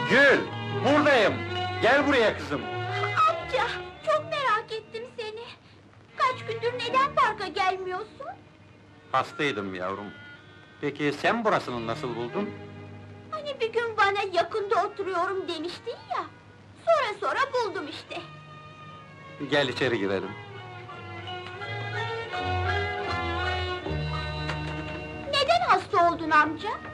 Gül, buradayım! Gel buraya kızım! Amca, çok merak ettim seni. Kaç gündür neden parka gelmiyorsun? Hastaydım yavrum. Peki sen burasını nasıl buldun? Hani bir gün bana yakında oturuyorum demiştin ya. Sonra buldum işte. Gel içeri girelim. Neden hasta oldun amca?